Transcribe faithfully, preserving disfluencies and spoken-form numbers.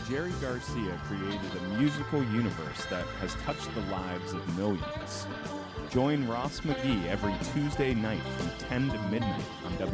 Jerry Garcia created a musical universe that has touched the lives of millions. Join Ross McGee every Tuesday night from ten to midnight on W.